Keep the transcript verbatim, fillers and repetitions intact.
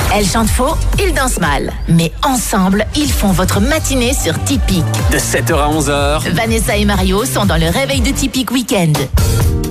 Elle chante faux, il danse mal. Mais ensemble, ils font votre matinée sur Typique. De sept heures à onze heures. Vanessa et Mario sont dans le réveil de Typique Week-end.